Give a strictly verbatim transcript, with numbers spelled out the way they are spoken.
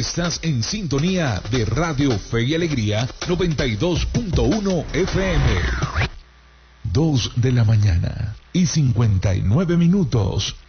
Estás en sintonía de Radio Fe y Alegría noventa y dos punto uno F M. Dos de la mañana y cincuenta y nueve minutos.